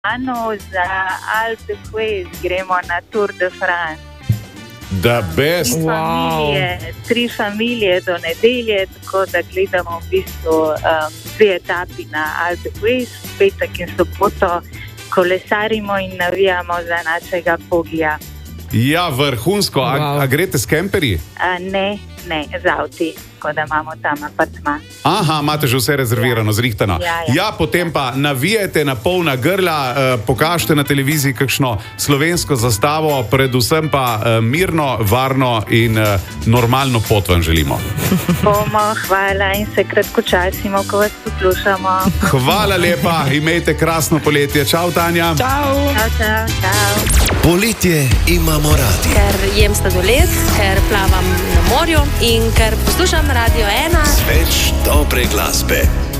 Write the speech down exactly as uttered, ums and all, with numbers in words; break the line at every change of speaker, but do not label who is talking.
Ano za Alpe d'Huez gremo na Tour de France.
The best.
Tri familije, tri familije do nedelje, tako da gledamo v bistvu um, dve etapi na Alpe d'Huez, petek in soboto kolesarimo in navijamo za našega Pogija.
Ja, vrhunsko. A,
Wow.
a greste s kemperji?
A, ne, ne, z avti, tako da imamo tam apartman.
Aha, imate že vse rezervirano, zrihtano.
Ja, ja.
Ja, potem pa navijete na polna grla, eh, pokažite na televiziji kakšno slovensko zastavo, predvsem pa eh, mirno, varno in eh, normalno pot vam želimo.
Bomo, hvala in se kratkočasimo, ko vas poslušamo.
Hvala lepa, imejte krasno poletje. Čau, Tanja.
Čau.
Čau, čau, čau.
Poletje imamo radi.
Ker jem sladoled, ker plavam na morju in ker poslušam Radio ena.
Več dobre glasbe.